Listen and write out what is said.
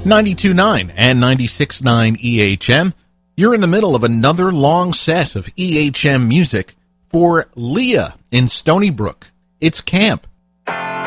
92.9 and 96.9 EHM. You're in the middle of another long set of EHM music for Leah in Stony Brook. It's camp.